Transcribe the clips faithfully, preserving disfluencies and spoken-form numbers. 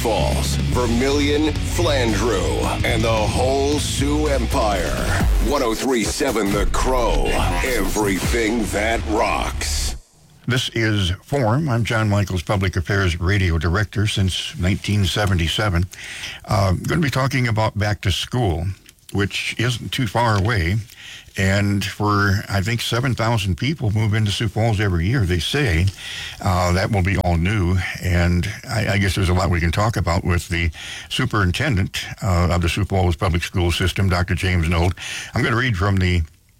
Falls, Vermilion, Flandreau, and the whole Sioux Empire. one oh three point seven The Crow. Everything that rocks. This is Forum. I'm John Michaels, Public Affairs Radio Director since nineteen seventy-seven. Uh, I'm going to be talking about back to school, which isn't too far away. And for, I think, seven thousand people move into Sioux Falls every year, they say. Uh, that will be all new. And I, I guess there's a lot we can talk about with the superintendent uh, of the Sioux Falls Public School System, Doctor James Nold. I'm going to read from the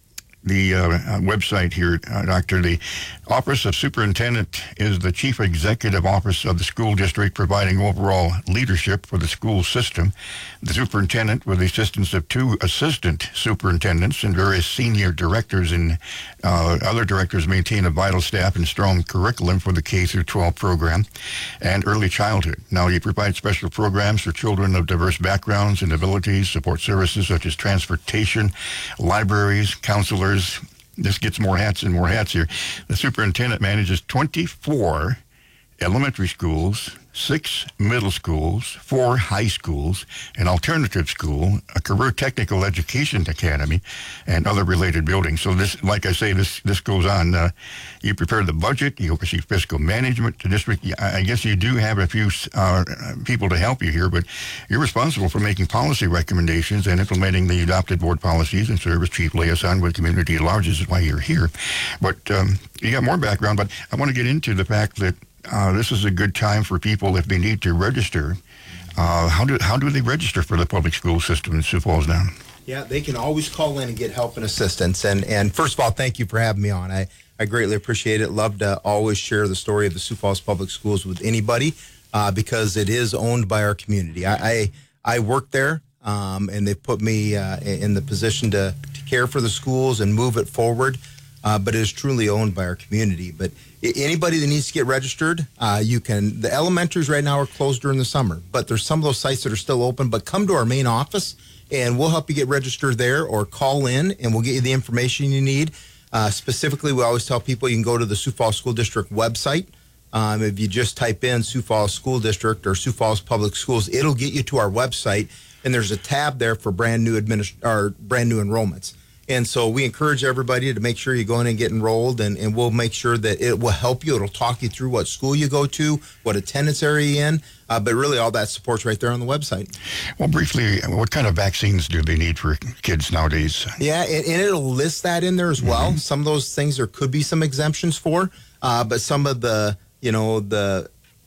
the uh, website here, uh, Doctor. The Office of Superintendent is the chief executive office of the school district, providing overall leadership for the school system. The superintendent, with the assistance of two assistant superintendents and various senior directors and uh, other directors, maintain a vital staff and strong curriculum for the K through twelve program and early childhood. Now, you provide special programs for children of diverse backgrounds and abilities, support services such as transportation, libraries, counselors. This gets more hats and more hats here. The superintendent manages twenty-four elementary schools, six middle schools, four high schools, an alternative school, a career technical education academy, and other related buildings. So this, like I say, this this goes on. Uh, you prepare the budget, you oversee fiscal management, the district. I guess you do have a few uh, people to help you here, but you're responsible for making policy recommendations and implementing the adopted board policies and serve as chief liaison with community at large. This is why you're here. But um, you got more background, but I want to get into the fact that Uh, this is a good time for people if they need to register. Uh, how do how do they register for the public school system in Sioux Falls now? Yeah, they can always call in and get help and assistance. And and first of all, thank you for having me on. I, I greatly appreciate it. Love to always share the story of the Sioux Falls Public Schools with anybody uh, because it is owned by our community. I I, I work there, um, and they've put me uh, in the position to, to care for the schools and move it forward. Uh, but it is truly owned by our community. But anybody that needs to get registered, uh, you can. The elementaries right now are closed during the summer, but there's some of those sites that are still open. But come to our main office, and we'll help you get registered there, or call in, and we'll get you the information you need. Uh, specifically, we always tell people you can go to the Sioux Falls School District website. Um, if you just type in Sioux Falls School District or Sioux Falls Public Schools, it'll get you to our website, and there's a tab there for brand new administ- or brand new enrollments. And so we encourage everybody to make sure you go in and get enrolled, and, and we'll make sure that it will help you. It'll talk you through what school you go to, what attendance area you're in, uh, but really all that support's right there on the website. Well, briefly, what kind of vaccines do they need for kids nowadays? Yeah, and, and it'll list that in there as well. Mm-hmm. Some of those things there could be some exemptions for, uh, but some of the, you know, the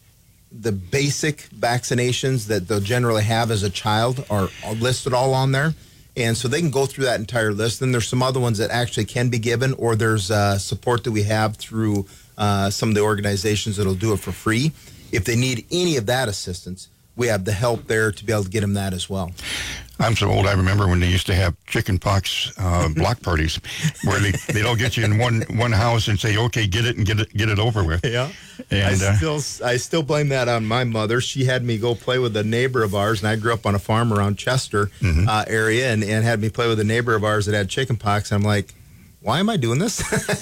the basic vaccinations that they'll generally have as a child are, are listed all on there. And so they can go through that entire list. Then there's some other ones that actually can be given, or there's uh, support that we have through uh, some of the organizations that'll do it for free. If they need any of that assistance, we have the help there to be able to get them that as well. I'm so old, I remember when they used to have chicken pox uh, block parties where they, they'd all get you in one one house and say, okay, get it and get it get it over with. Yeah. And I, uh, still, I still blame that on my mother. She had me go play with a neighbor of ours, and I grew up on a farm around Chester mm-hmm. uh, area, and, and had me play with a neighbor of ours that had chicken pox. I'm like, why am I doing this?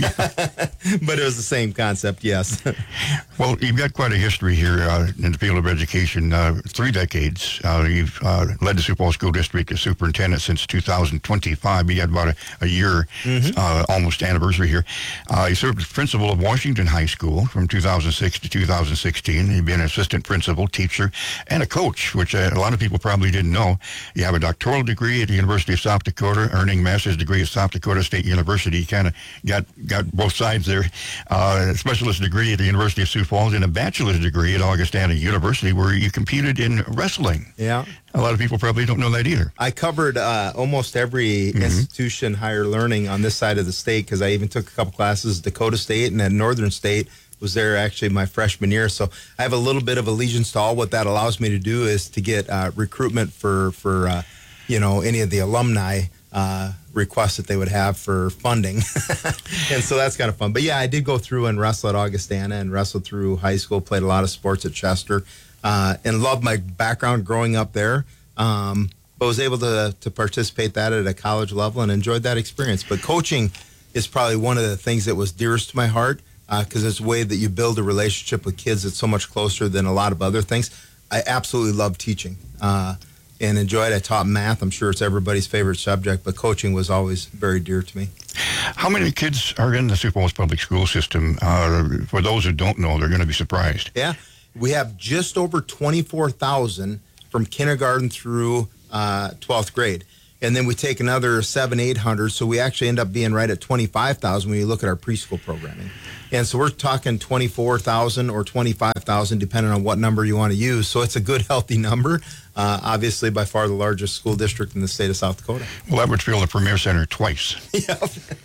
But it was the same concept, yes. Well, you've got quite a history here uh, in the field of education. Uh, three decades. Uh, you've uh, led the Sioux Falls School District as superintendent since two thousand twenty-five. You had about a, a year, mm-hmm. uh, almost anniversary here. Uh, you served as principal of Washington High School from two thousand six to two thousand sixteen. You've been an assistant principal, teacher, and a coach, which uh, a lot of people probably didn't know. You have a doctoral degree at the University of South Dakota, earning a master's degree at South Dakota State University. You kind of got got both sides there. Uh, a specialist degree at the University of Sioux Falls and a bachelor's degree at Augustana University, where you competed in wrestling. Yeah. A lot of people probably don't know that either. I covered uh, almost every mm-hmm. institution, higher learning on this side of the state, because I even took a couple classes at Dakota State, and then Northern State was there actually my freshman year. So I have a little bit of allegiance to all. What that allows me to do is to get uh, recruitment for, for uh, you know, any of the alumni uh, requests that they would have for funding. And so that's kind of fun. But yeah, I did go through and wrestle at Augustana and wrestled through high school, played a lot of sports at Chester, uh, and loved my background growing up there. Um, but was able to, to participate that at a college level and enjoyed that experience. But coaching is probably one of the things that was dearest to my heart, because uh, it's a way that you build a relationship with kids that's so much closer than a lot of other things. I absolutely love teaching uh, and enjoyed it. I taught math. I'm sure it's everybody's favorite subject, but coaching was always very dear to me. How many kids are in the Sioux Falls public school system? Uh, for those who don't know, they're going to be surprised. Yeah, we have just over twenty-four thousand from kindergarten through uh, twelfth grade. And then we take another seven, eight hundred. So we actually end up being right at twenty-five thousand when you look at our preschool programming. And so we're talking twenty-four thousand or twenty-five thousand, depending on what number you want to use. So it's a good, healthy number. Uh, obviously, by far the largest school district in the state of South Dakota. Well, that would fill the Premier Center twice. Yeah.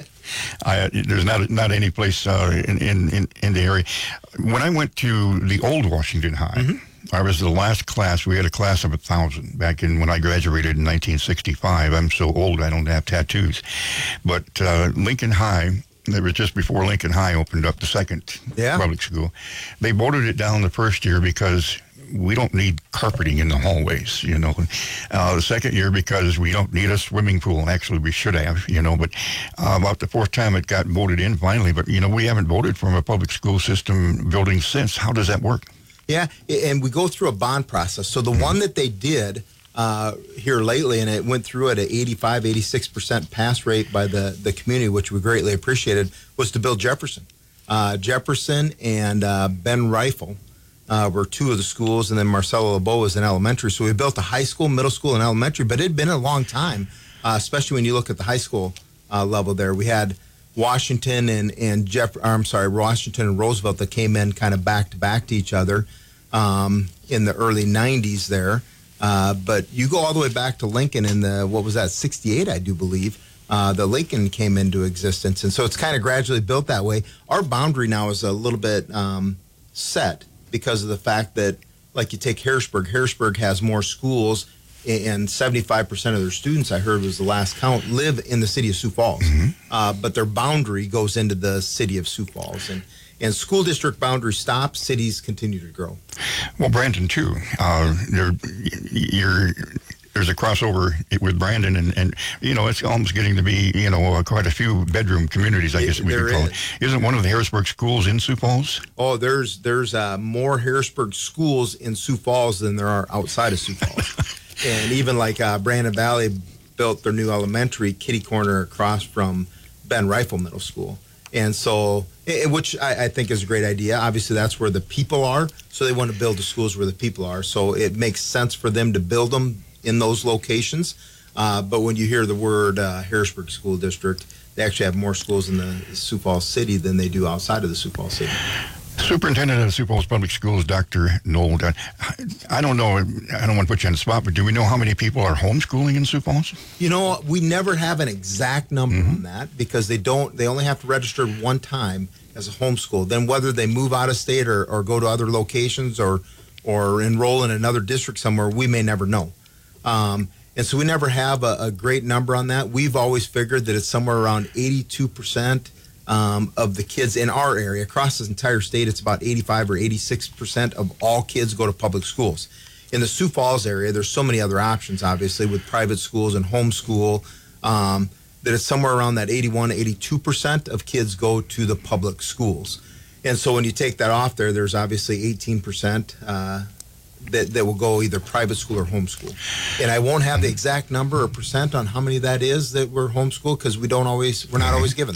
I, there's not not any place uh, in, in, in the area. When I went to the old Washington High, mm-hmm. I was the last class. We had a class of a thousand back in when I graduated in nineteen sixty-five. I'm so old I don't have tattoos. But uh, Lincoln High, it was just before Lincoln High opened up, the second yeah. public school. They voted it down the first year because we don't need carpeting in the hallways, you know. Uh, the second year because we don't need a swimming pool. Actually, we should have, you know. But uh, about the fourth time it got voted in finally. But, you know, we haven't voted from a public school system building since. How does that work? Yeah, and we go through a bond process. So the mm-hmm. one that they did uh, here lately, and it went through at an eighty-five, eighty-six percent pass rate by the, the community, which we greatly appreciated, was to build Jefferson. Uh, Jefferson and uh, Ben Rifle uh, were two of the schools, and then Marcelo Lebeau was an elementary. So we built a high school, middle school, and elementary, but it had been a long time, uh, especially when you look at the high school uh, level there. We had Washington and, and Jeff, I'm sorry, Washington and Roosevelt that came in kind of back to back to each other um, in the early nineties there. Uh, but you go all the way back to Lincoln in the, what was that, sixty-eight, I do believe, uh, the Lincoln came into existence. And so it's kind of gradually built that way. Our boundary now is a little bit um, set because of the fact that, like you take Harrisburg, Harrisburg has more schools, and seventy-five percent of their students, I heard was the last count, live in the city of Sioux Falls. Mm-hmm. Uh, but their boundary goes into the city of Sioux Falls. And, and school district boundary stops, cities continue to grow. Well, Brandon, too. Uh, there, you're, there's a crossover with Brandon, and, and, you know, it's almost getting to be, you know, uh, quite a few bedroom communities, I guess it, we could call is. it. Isn't one of the Harrisburg schools in Sioux Falls? Oh, there's, there's uh, more Harrisburg schools in Sioux Falls than there are outside of Sioux Falls. And even like uh, Brandon Valley built their new elementary kitty corner across from Ben Rifle Middle School. And so, it, which I, I think is a great idea. Obviously, that's where the people are. So they want to build the schools where the people are. So it makes sense for them to build them in those locations. Uh, but when you hear the word uh, Harrisburg School District, they actually have more schools in the Sioux Falls City than they do outside of the Sioux Falls City. Superintendent of Sioux Falls Public Schools, Doctor Noel Dunn. I don't know, I don't want to put you on the spot, but do we know how many people are homeschooling in Sioux Falls? You know, we never have an exact number Mm-hmm. on that because they don't, they only have to register one time as a homeschool. Then whether they move out of state or, or go to other locations or, or enroll in another district somewhere, we may never know. Um, and so we never have a, a great number on that. We've always figured that it's somewhere around eighty-two percent Um, of the kids in our area. Across this entire state, it's about eighty-five or eighty-six percent of all kids go to public schools. In the Sioux Falls area, there's so many other options, obviously, with private schools and homeschool, um, that it's somewhere around that eighty-one, eighty-two percent of kids go to the public schools. And so when you take that off there, there's obviously eighteen percent uh, that, that will go either private school or homeschool. And I won't have the exact number or percent on how many that is that we're homeschool because we don't always, we're not always given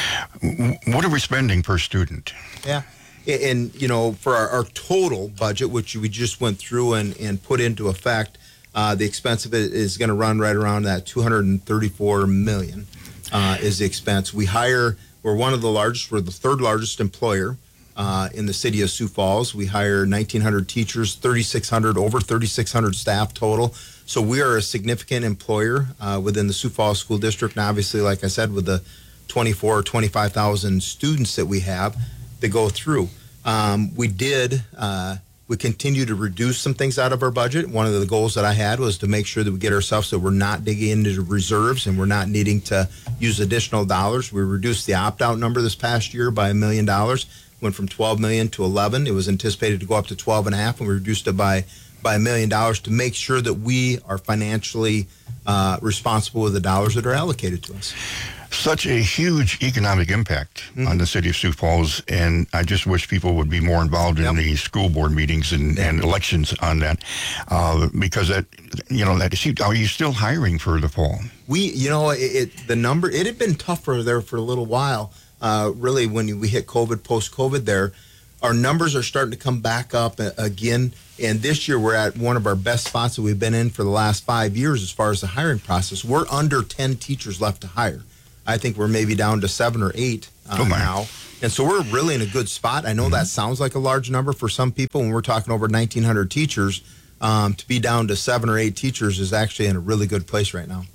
that. What are we spending per student? Yeah. And, and you know, for our, our total budget, which we just went through and, and put into effect, uh, the expense of it is going to run right around that two hundred thirty-four million dollars uh, is the expense. We hire, we're one of the largest, we're the third largest employer Uh, in the city of Sioux Falls. We hire nineteen hundred teachers, thirty-six hundred, over thirty-six hundred staff total. So we are a significant employer uh, within the Sioux Falls School District. And obviously, like I said, with the twenty-four or twenty-five thousand students that we have that go through. Um, we did, uh, we continue to reduce some things out of our budget. One of the goals that I had was to make sure that we get ourselves so we're not digging into reserves and we're not needing to use additional dollars. We reduced the opt-out number this past year by a million dollars. Went from twelve million to eleven. It was anticipated to go up to twelve and a half, and we reduced it by by a million dollars to make sure that we are financially uh, responsible with the dollars that are allocated to us. Such a huge economic impact mm-hmm. on the city of Sioux Falls, and I just wish people would be more involved yep. in the school board meetings and, yep. and elections on that, uh, because that, you know, that are you still hiring for the fall? We, you know, it, it the number it had been tougher there for a little while. Uh, really, when we hit COVID, post COVID, there, our numbers are starting to come back up again. And this year, we're at one of our best spots that we've been in for the last five years as far as the hiring process. We're under ten teachers left to hire. I think we're maybe down to seven or eight uh, oh now. And so we're really in a good spot. I know mm-hmm. that sounds like a large number for some people when we're talking over nineteen hundred teachers. Um, to be down to seven or eight teachers is actually in a really good place right now.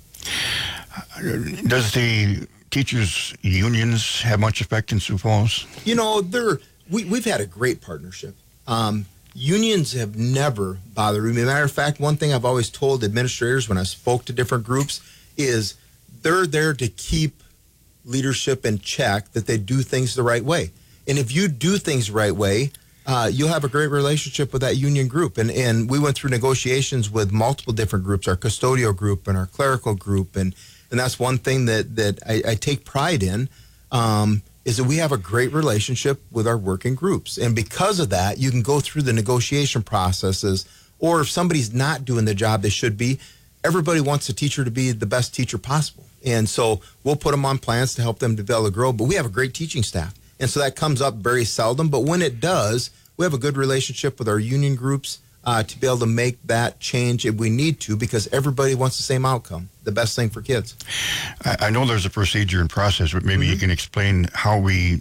Does the teachers' unions have much effect in Sioux Falls? You know, they're, we, we've had a great partnership. Um, unions have never bothered me. As a matter of fact, one thing I've always told administrators when I spoke to different groups is they're there to keep leadership in check, that they do things the right way. And if you do things the right way, uh, you'll have a great relationship with that union group. And and we went through negotiations with multiple different groups, our custodial group and our clerical group. And, and that's one thing that, that I, I take pride in, um, is that we have a great relationship with our working groups. And because of that, you can go through the negotiation processes, or if somebody's not doing the job they should be, everybody wants a teacher to be the best teacher possible. And so we'll put them on plans to help them develop and grow. But we have a great teaching staff. And so that comes up very seldom. But when it does, we have a good relationship with our union groups uh, to be able to make that change if we need to, because everybody wants the same outcome, the best thing for kids. I, I know there's a procedure and process, but maybe mm-hmm. you can explain how we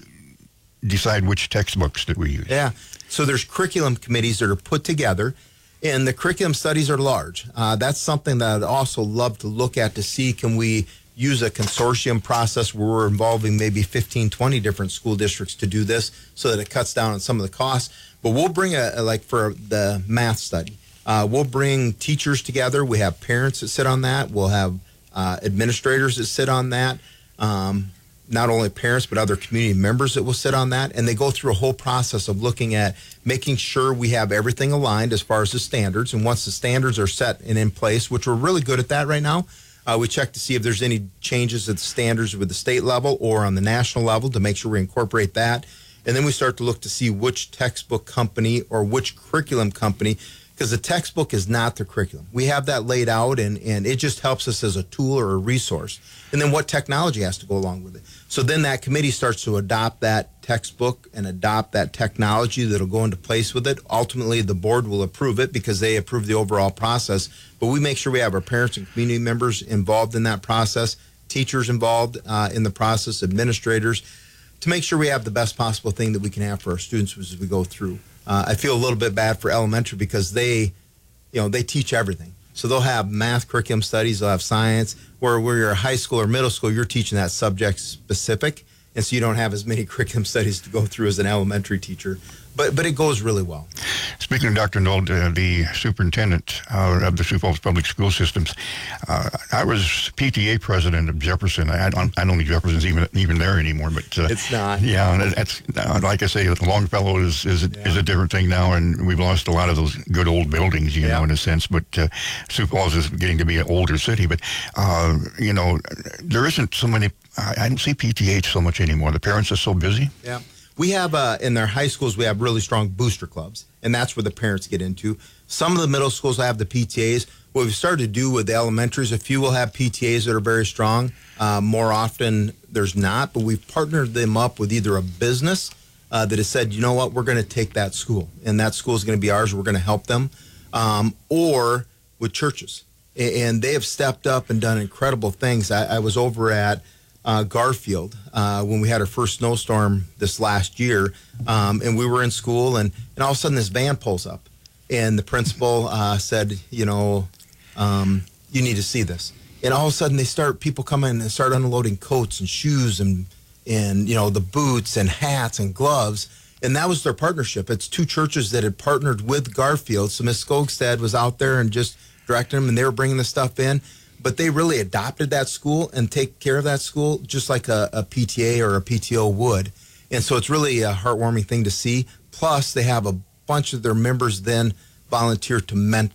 decide which textbooks that we use. Yeah. So there's curriculum committees that are put together. And the curriculum studies are large. Uh, that's something that I'd also love to look at to see, can we use a consortium process where we're involving maybe fifteen, twenty different school districts to do this so that it cuts down on some of the costs. But we'll bring a, like for the math study, uh, we'll bring teachers together. We have parents that sit on that. We'll have uh, administrators that sit on that. Um, not only parents, but other community members that will sit on that. And they go through a whole process of looking at making sure we have everything aligned as far as the standards. And once the standards are set and in place, which we're really good at that right now, uh, we check to see if there's any changes at the standards with the state level or on the national level to make sure we incorporate that. And then we start to look to see which textbook company or which curriculum company, because the textbook is not the curriculum. We have that laid out, and, and it just helps us as a tool or a resource. And then what technology has to go along with it. So then that committee starts to adopt that textbook and adopt that technology that'll go into place with it. Ultimately, the board will approve it because they approve the overall process. But we make sure we have our parents and community members involved in that process, teachers involved uh, in the process, administrators, to make sure we have the best possible thing that we can have for our students as we go through. Uh, I feel a little bit bad for elementary because they, you know, they teach everything. So they'll have math curriculum studies, they'll have science, where where you're high school or middle school, you're teaching that subject specific, and so you don't have as many curriculum studies to go through as an elementary teacher. But but it goes really well. Speaking of Doctor Nold, uh, the superintendent uh, of the Sioux Falls Public School Systems, uh, I was P T A president of Jefferson. I don't, I don't think Jefferson's even even there anymore. But uh, it's not. Yeah, that's uh, like I say, Longfellow is is, yeah. is a different thing now, and we've lost a lot of those good old buildings, you yeah. know, in a sense. But uh, Sioux Falls is getting to be an older city. But uh, you know, there isn't so many. I, I don't see P T H so much anymore. The parents are so busy. Yeah. We have, uh, in their high schools, we have really strong booster clubs, and that's where the parents get into. Some of the middle schools have the P T As. What we've started to do with the elementaries, a few will have P T As that are very strong. Uh, more often, there's not, but we've partnered them up with either a business uh, that has said, you know what, we're going to take that school, and that school is going to be ours, we're going to help them, um, or with churches. And they have stepped up and done incredible things. I, I was over at Uh, Garfield uh, when we had our first snowstorm this last year, um, and we were in school, and, and all of a sudden this van pulls up, and the principal uh, said, you know, um, you need to see this. And all of a sudden they start, people come in and start unloading coats and shoes and, and you know, the boots and hats and gloves, and that was their partnership. It's two churches that had partnered with Garfield, so Miz Skogstad was out there and just directing them, and they were bringing the stuff in. But they really adopted that school and take care of that school just like a, a P T A or a P T O would. And so it's really a heartwarming thing to see. Plus, they have a bunch of their members then volunteer to mentor.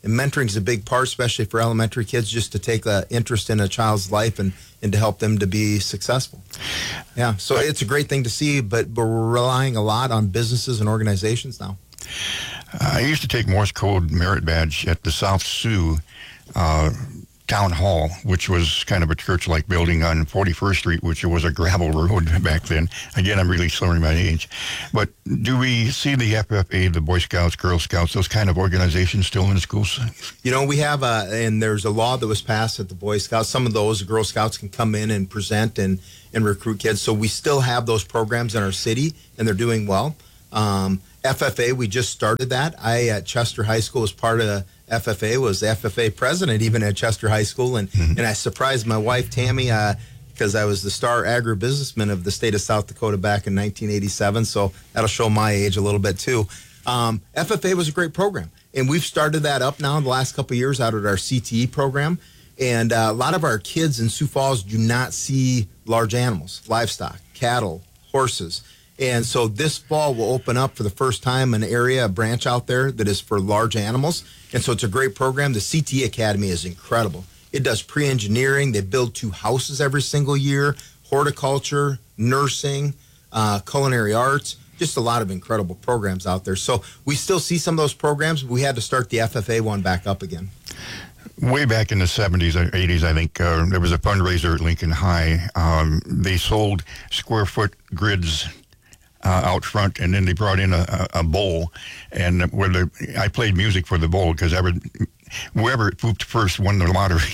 And mentoring is a big part, especially for elementary kids, just to take an interest in a child's life and, and to help them to be successful. Yeah, so it's a great thing to see, but, but we're relying a lot on businesses and organizations now. I used to take Morse code merit badge at the South Sioux uh, Town Hall, which was kind of a church-like building on forty-first Street, which was a gravel road back then. Again, I'm really slurring my age. But do we see the F F A, the Boy Scouts, Girl Scouts, those kind of organizations still in schools? You know, we have, a, and there's a law that was passed at the Boy Scouts. Some of those Girl Scouts can come in and present and, and recruit kids. So we still have those programs in our city, and they're doing well. Um, F F A, we just started that. I, at Chester High School, was part of the F F A, was the F F A president even at Chester High School. And, mm-hmm. and I surprised my wife, Tammy, uh, because I was the star agribusinessman of the state of South Dakota back in nineteen eighty-seven. So that'll show my age a little bit, too. Um, F F A was a great program. And we've started that up now in the last couple of years out at our C T E program. And uh, a lot of our kids in Sioux Falls do not see large animals, livestock, cattle, horses. And so this fall we'll open up for the first time an area, a branch out there that is for large animals. And so it's a great program. The C T E Academy is incredible. It does pre-engineering. They build two houses every single year, horticulture, nursing, uh, culinary arts, just a lot of incredible programs out there. So we still see some of those programs, but we had to start the F F A one back up again. Way back in the seventies or eighties, I think, uh, there was a fundraiser at Lincoln High. Um, they sold square foot grids Uh, out front, and then they brought in a, a, a bowl, and where the, I played music for the bowl because I would, whoever pooped first won the lottery.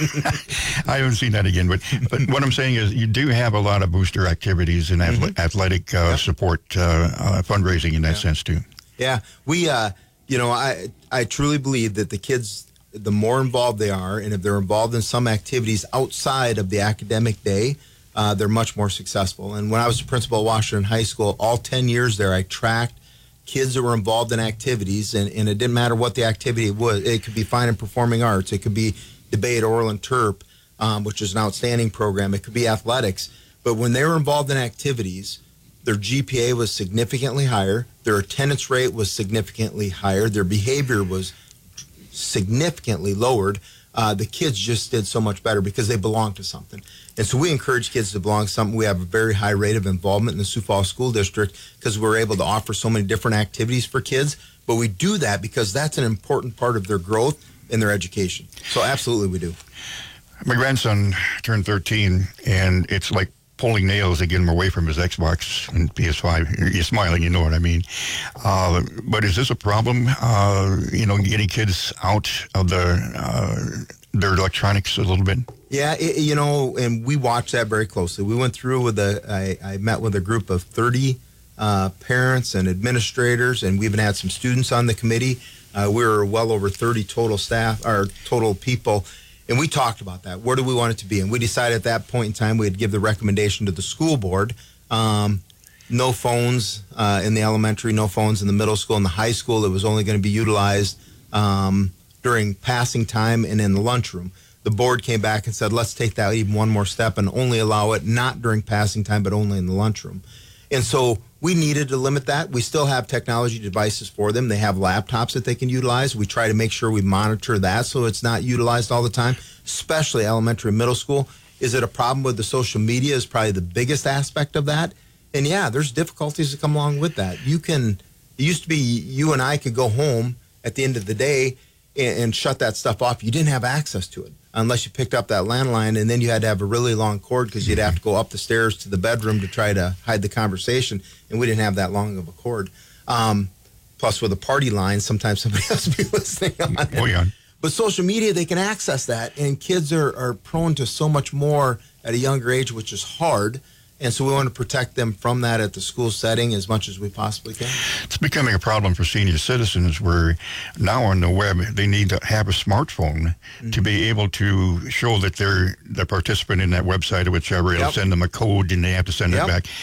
I haven't seen that again, but, but what I'm saying is you do have a lot of booster activities and mm-hmm. athletic uh, yep. support uh, uh, fundraising in that yeah. sense too. Yeah, we, uh, you know, I I truly believe that the kids, the more involved they are, and if they're involved in some activities outside of the academic day, Uh, they're much more successful. And when I was the principal at Washington High School, all ten years there, I tracked kids that were involved in activities, and, and it didn't matter what the activity was. It could be fine and performing arts. It could be debate, oral, and terp, um, which is an outstanding program. It could be athletics. But when they were involved in activities, their G P A was significantly higher. Their attendance rate was significantly higher. Their behavior was significantly lowered. Uh, the kids just did so much better because they belong to something. And so we encourage kids to belong to something. We have a very high rate of involvement in the Sioux Falls School District because we're able to offer so many different activities for kids. But we do that because that's an important part of their growth and their education. So absolutely we do. My grandson turned thirteen, and it's like pulling nails to get him away from his Xbox and P S five. You're smiling, you know what I mean. Uh, but is this a problem, uh, you know, getting kids out of the, uh, their electronics a little bit? Yeah, it, you know, and we watch that very closely. We went through with a, I, I met with a group of thirty uh, parents and administrators, and we even had some students on the committee. Uh, we were well over thirty total staff, or total people. And we talked about that. Where do we want it to be? And we decided at that point in time we'd give the recommendation to the school board. Um, no phones uh, in the elementary, no phones in the middle school. In the high school, it was only going to be utilized um, during passing time and in the lunchroom. The board came back and said, let's take that even one more step and only allow it not during passing time, but only in the lunchroom. And so we needed to limit that. We still have technology devices for them. They have laptops that they can utilize. We try to make sure we monitor that so it's not utilized all the time, especially elementary and middle school. Is it a problem with the social media is probably the biggest aspect of that. And yeah, there's difficulties that come along with that. You can, it used to be you and I could go home at the end of the day and, and shut that stuff off. You didn't have access to it unless you picked up that landline, and then you had to have a really long cord because you'd have to go up the stairs to the bedroom to try to hide the conversation, and we didn't have that long of a cord. Um, plus, with a party line, sometimes somebody else would be listening on it. Oh, yeah. But social media, they can access that, and kids are, are prone to so much more at a younger age, which is hard. And so we want to protect them from that at the school setting as much as we possibly can. It's becoming a problem for senior citizens where now on the web, they need to have a smartphone mm-hmm. to be able to show that they're the participant in that website or whichever. It'll yep. send them a code and they have to send yep. it back.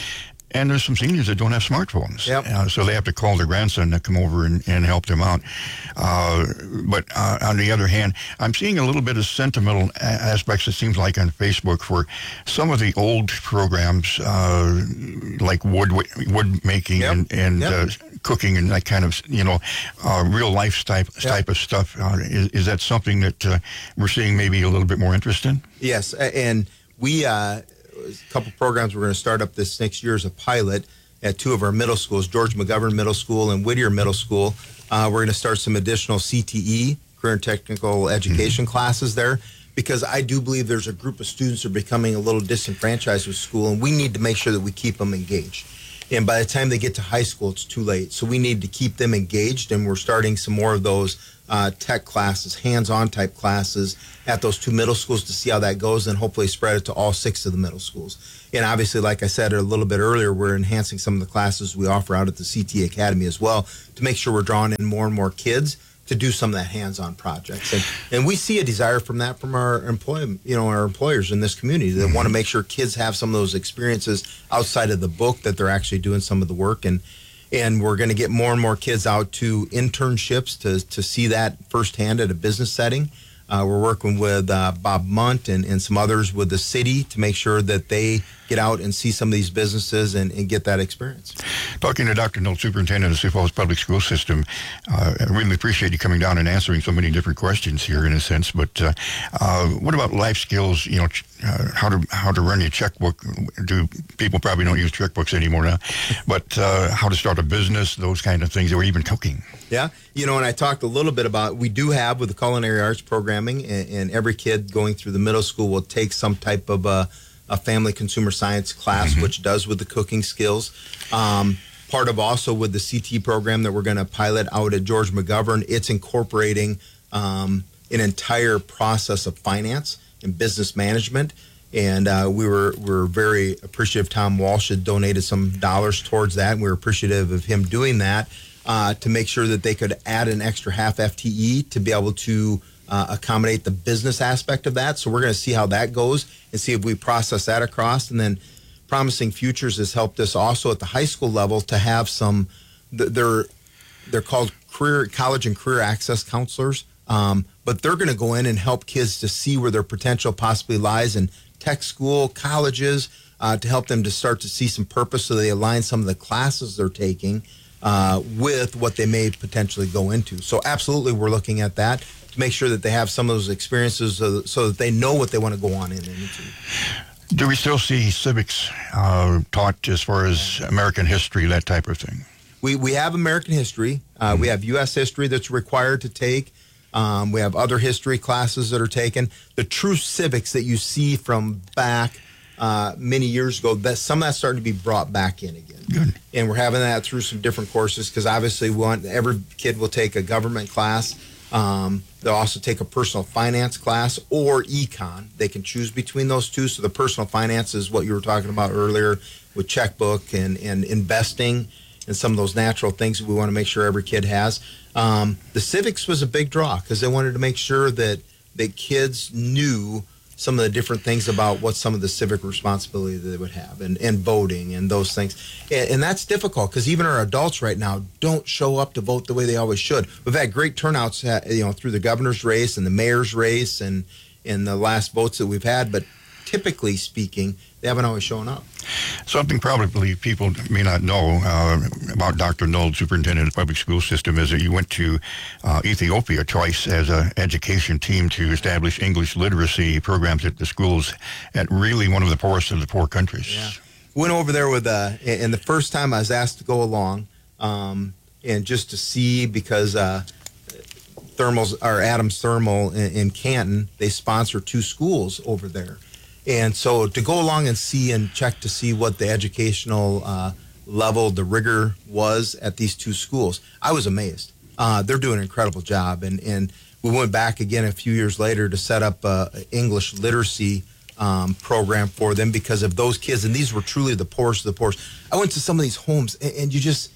And there's some seniors that don't have smartphones. Yep. Uh, so they have to call their grandson to come over and, and help them out. Uh, but uh, on the other hand, I'm seeing a little bit of sentimental a- aspects, it seems like, on Facebook for some of the old programs, uh, like wood wood making Yep. and, and Yep. uh, cooking and that kind of, you know, uh, real life type, Yep. type of stuff. Uh, is, is that something that uh, we're seeing maybe a little bit more interest in? Yes, a- and we, uh, a couple programs we're going to start up this next year as a pilot at two of our middle schools, George McGovern Middle School and Whittier Middle School. Uh, we're going to start some additional C T E, career and technical education mm-hmm. classes there, because I do believe there's a group of students who are becoming a little disenfranchised with school, and we need to make sure that we keep them engaged. And by the time they get to high school, it's too late. So we need to keep them engaged, and we're starting some more of those uh, tech classes, hands-on type classes at those two middle schools to see how that goes, and hopefully spread it to all six of the middle schools. And obviously, like I said a little bit earlier, we're enhancing some of the classes we offer out at the C T Academy as well to make sure we're drawing in more and more kids to do some of that hands-on projects. And and we see a desire from that from our employment, you know, our employers in this community that want to make sure kids have some of those experiences outside of the book, that they're actually doing some of the work. And and we're going to get more and more kids out to internships to to see that firsthand at a business setting. Uh, we're working with uh, Bob Munt and, and some others with the city to make sure that they get out and see some of these businesses and, and get that experience. Talking to Doctor Nold, Superintendent of Sioux Falls Public School System, uh, I really appreciate you coming down and answering so many different questions here in a sense. But uh, uh, what about life skills, you know, uh, how to how to run your checkbook? Do people probably don't use checkbooks anymore now, but uh, how to start a business, those kind of things, or even cooking? Yeah, you know, and I talked a little bit about, we do have with the culinary arts programming, and, and every kid going through the middle school will take some type of a, a family consumer science class, mm-hmm. which does with the cooking skills. Um, part of also with the C T program that we're going to pilot out at George McGovern, it's incorporating um, an entire process of finance and business management. And uh, we were we were very appreciative. Tom Walsh had donated some dollars towards that, and we were appreciative of him doing that. Uh, to make sure that they could add an extra half F T E to be able to uh, accommodate the business aspect of that. So we're going to see how that goes and see if we process that across. And then Promising Futures has helped us also at the high school level to have some, they're, they're called career college and career access counselors, um, but they're going to go in and help kids to see where their potential possibly lies in tech school, colleges, uh, to help them to start to see some purpose so they align some of the classes they're taking Uh, with what they may potentially go into. So absolutely, we're looking at that to make sure that they have some of those experiences so, so that they know what they want to go on in and into. Do we still see civics uh, taught as far as American history, that type of thing? We we have American history. Uh, mm-hmm. We have U S history that's required to take. Um, we have other history classes that are taken. The true civics that you see from back uh, many years ago, that some of that's starting to be brought back in again. Good. And we're having that through some different courses, because obviously we want every kid will take a government class. Um, they'll also take a personal finance class or econ. They can choose between those two. So the personal finance is what you were talking about earlier with checkbook and, and investing and some of those natural things that we want to make sure every kid has. Um, the civics was a big draw because they wanted to make sure that, that kids knew some of the different things about what some of the civic responsibility that they would have, and, and voting and those things. And, and that's difficult because even our adults right now don't show up to vote the way they always should. We've had great turnouts, uh, you know, through the governor's race and the mayor's race and in the last votes that we've had, but typically speaking, they haven't always shown up. Something probably people may not know uh, about Doctor Nold, Superintendent of the Public School System, is that you went to uh, Ethiopia twice as an education team to establish English literacy programs at the schools at really one of the poorest of the poor countries. Yeah. Went over there with, uh, and the first time I was asked to go along, um, and just to see, because uh, Thermals, or Adams Thermal in, in Canton, they sponsor two schools over there. And so to go along and see and check to see what the educational uh, level, the rigor was at these two schools, I was amazed. Uh, they're doing an incredible job. And, and we went back again a few years later to set up an English literacy um, program for them because of those kids. And these were truly the poorest of the poorest. I went to some of these homes, and, and you just,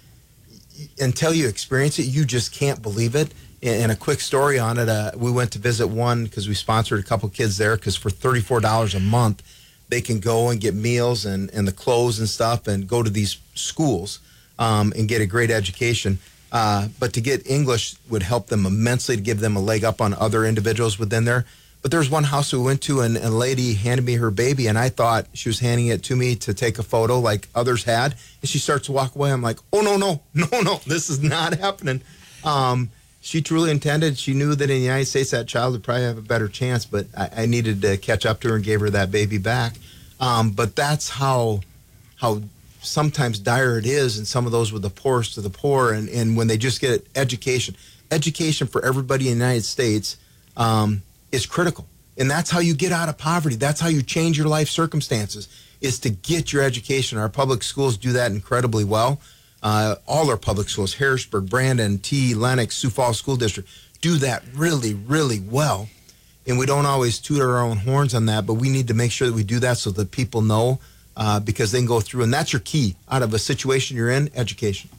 until you experience it, you just can't believe it. And a quick story on it, uh, we went to visit one because we sponsored a couple kids there, because for thirty-four dollars a month, they can go and get meals and, and the clothes and stuff and go to these schools um, and get a great education. Uh, but to get English would help them immensely to give them a leg up on other individuals within there. But there's one house we went to, and, and a lady handed me her baby, and I thought she was handing it to me to take a photo like others had. And she starts to walk away. I'm like, oh, no, no, no, no, this is not happening. Um, she truly intended. She knew that in the United States that child would probably have a better chance, but I, I needed to catch up to her and gave her that baby back. Um, but that's how how sometimes dire it is, and some of those with the poorest of the poor, and, and when they just get education. Education for everybody in the United States um, is critical. And that's how you get out of poverty. That's how you change your life circumstances, is to get your education. Our public schools do that incredibly well. Uh, all our public schools, Harrisburg, Brandon, T, Lennox, Sioux Falls School District, do that really, really well. And we don't always toot our own horns on that, but we need to make sure that we do that so that people know, uh, because they can go through. And that's your key out of a situation you're in, education.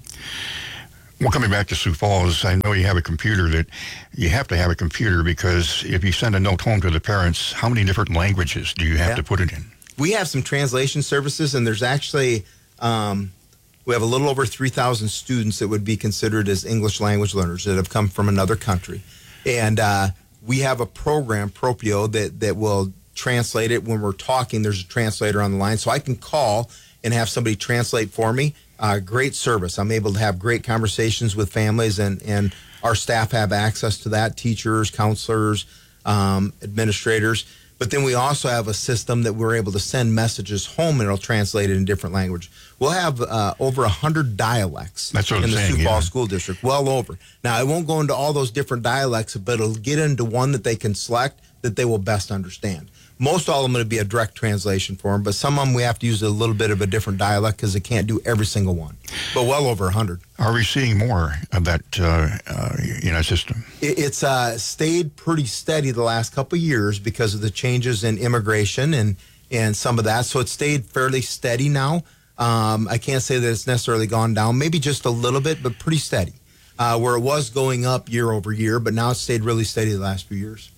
Well, coming back to Sioux Falls, I know you have a computer that you have to have a computer because if you send a note home to the parents, how many different languages do you have yeah. to put it in? We have some translation services, and there's actually, um, we have a little over three thousand students that would be considered as English language learners that have come from another country. And uh, we have a program, Propio, that, that will translate it. When we're talking, there's a translator on the line, so I can call and have somebody translate for me. Uh, great service. I'm able to have great conversations with families, and, and our staff have access to that, teachers, counselors, um, administrators. But then we also have a system that we're able to send messages home, and it'll translate it in different language. We'll have uh, over one hundred dialects That's what in I'm the saying, Sioux yeah. Falls School District, well over. Now, I won't go into all those different dialects, but it'll get into one that they can select that they will best understand. Most all of them going to be a direct translation for them, but some of them we have to use a little bit of a different dialect because they can't do every single one. But well over one hundred. Are we seeing more of that uh, uh, you know, system? It, it's uh, stayed pretty steady the last couple of years because of the changes in immigration and, and some of that. So it's stayed fairly steady now. Um, I can't say that it's necessarily gone down, maybe just a little bit, but pretty steady. Uh, where it was going up year over year, but now it's stayed really steady the last few years.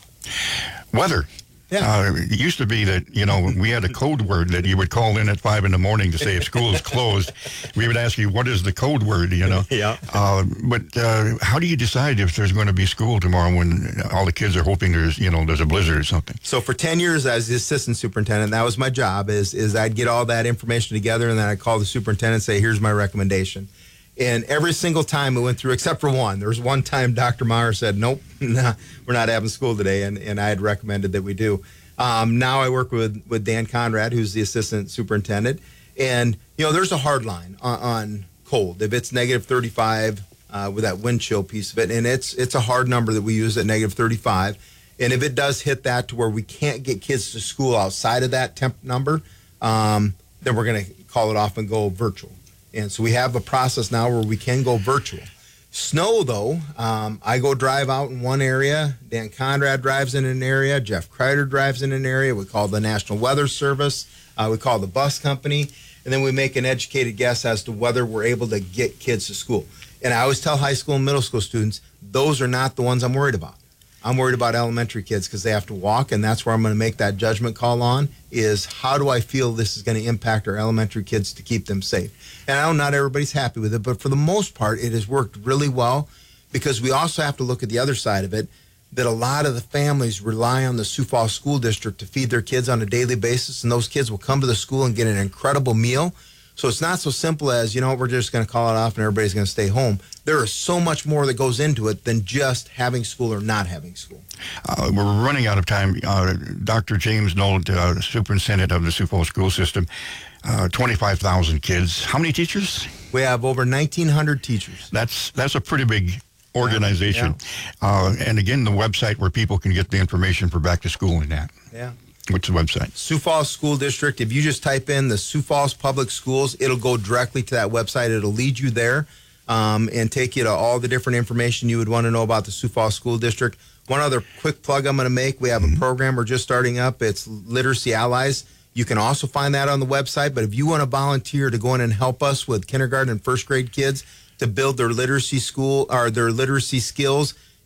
Weather. Yeah. Uh, it used to be that, you know, we had a code word that you would call in at five in the morning to say if school is closed. We would ask you, what is the code word, you know? Yeah. Uh, but uh, how do you decide if there's going to be school tomorrow when all the kids are hoping there's, you know, there's a blizzard or something? So for ten years as the assistant superintendent, that was my job, is, is I'd get all that information together, and then I'd call the superintendent and say, here's my recommendation. And every single time we went through, except for one, there was one time Doctor Meyer said, nope, nah, we're not having school today, and, and I had recommended that we do. Um, now I work with, with Dan Conrad, who's the assistant superintendent, and, you know, there's a hard line on, on cold. If it's negative thirty-five uh, with that wind chill piece of it, and it's it's a hard number that we use at negative thirty-five, and if it does hit that to where we can't get kids to school outside of that temp number, um, then we're going to call it off and go virtual. And so we have a process now where we can go virtual. Snow, though, um, I go drive out in one area. Dan Conrad drives in an area. Jeff Kreider drives in an area. We call the National Weather Service. Uh, we call the bus company. And then we make an educated guess as to whether we're able to get kids to school. And I always tell high school and middle school students, those are not the ones I'm worried about. I'm worried about elementary kids because they have to walk, and that's where I'm going to make that judgment call on, is how do I feel this is going to impact our elementary kids to keep them safe. And I know not everybody's happy with it, but for the most part, it has worked really well, because we also have to look at the other side of it, that a lot of the families rely on the Sioux Falls School District to feed their kids on a daily basis, and those kids will come to the school and get an incredible meal. So it's not so simple as, you know, we're just going to call it off and everybody's going to stay home. There is so much more that goes into it than just having school or not having school. Uh, we're running out of time. Uh, Doctor James Nolt, uh, superintendent of the Sioux Falls school system, uh, twenty-five thousand kids. How many teachers? We have over nineteen hundred teachers. That's that's a pretty big organization. Yeah. Uh, and again, the website where people can get the information for back to school and that. Yeah. What's the website? Sioux Falls School District. If you just type in the Sioux Falls Public Schools, it'll go directly to that website. It'll lead you there um, and take you to all the different information you would want to know about the Sioux Falls School District. One other quick plug I'm going to make. We have mm-hmm. a program we're just starting up. It's Literacy Allies. You can also find that on the website. But if you want to volunteer to go in and help us with kindergarten and first grade kids to build their literacy school or their literacy skills,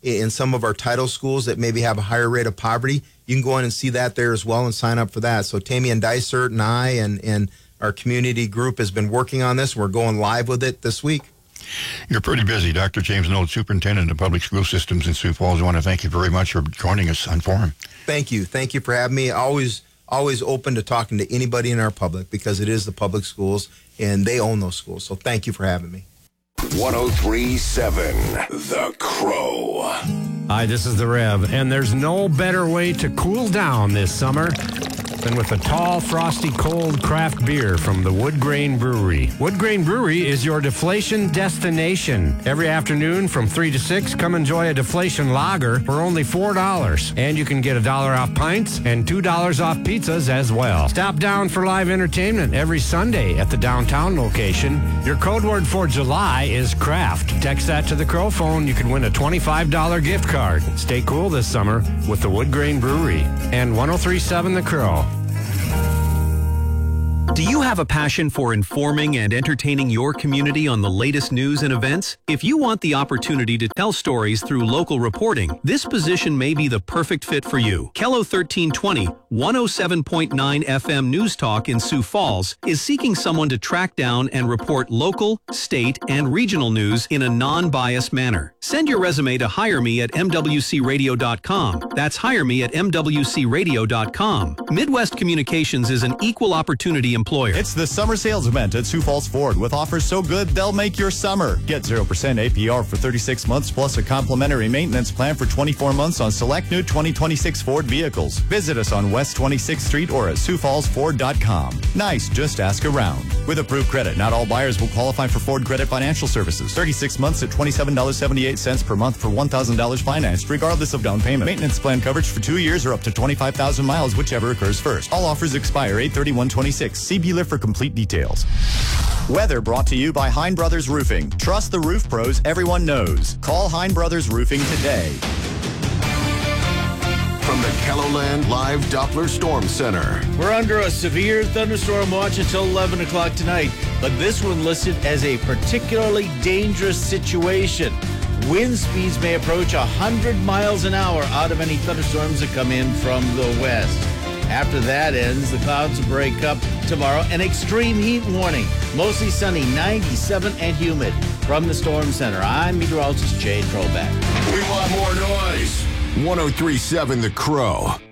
in some of our title schools that maybe have a higher rate of poverty. You can go in and see that there as well and sign up for that. So Tammy and Dysert and I and, and our community group has been working on this. We're going live with it this week. You're pretty busy. Doctor James Nold, Superintendent of Public School Systems in Sioux Falls. I want to thank you very much for joining us on Forum. Thank you. Thank you for having me. Always, always open to talking to anybody in our public because it is the public schools and they own those schools. So thank you for having me. one oh three point seven The Crow. Hi, this is the Rev, and there's no better way to cool down this summer than with a tall, frosty, cold craft beer from the Wood Grain Brewery. Wood Grain Brewery is your deflation destination. Every afternoon from three to six, come enjoy a deflation lager for only four dollars. And you can get a dollar off pints and two dollars off pizzas as well. Stop down for live entertainment every Sunday at the downtown location. Your code word for July is craft. Text that to the Crow phone. You can win a twenty-five dollars gift card. Stay cool this summer with the Wood Grain Brewery and one oh three point seven The Crow. Do you have a passion for informing and entertaining your community on the latest news and events? If you want the opportunity to tell stories through local reporting, this position may be the perfect fit for you. Kello thirteen twenty, one oh seven point nine F M News Talk in Sioux Falls is seeking someone to track down and report local, state, and regional news in a non-biased manner. Send your resume to hire me at M W C radio dot com. That's hire me at M W C radio dot com. Midwest Communications is an equal opportunity employer. It's the summer sales event at Sioux Falls Ford with offers so good they'll make your summer. Get zero percent A P R for thirty-six months plus a complimentary maintenance plan for twenty-four months on select new twenty twenty-six Ford vehicles. Visit us on West twenty-sixth Street or at Sioux Falls Ford dot com. Nice, just ask around. With approved credit, not all buyers will qualify for Ford Credit Financial Services. thirty-six months at twenty-seven dollars and seventy-eight cents per month for one thousand dollars financed, regardless of down payment. Maintenance plan coverage for two years or up to twenty-five thousand miles, whichever occurs first. All offers expire eight thirty-one twenty-six. See Bueller for complete details. Weather brought to you by Hein Brothers Roofing. Trust the roof pros everyone knows. Call Hein Brothers Roofing today. From the Kelloland Live Doppler Storm Center. We're under a severe thunderstorm watch until eleven o'clock tonight, but this one listed as a particularly dangerous situation. Wind speeds may approach one hundred miles an hour out of any thunderstorms that come in from the west. After that ends, the clouds will break up tomorrow. An extreme heat warning. Mostly sunny, ninety-seven and humid. From the Storm Center, I'm meteorologist Jay Trollback. We want more noise. one oh three point seven The Crow.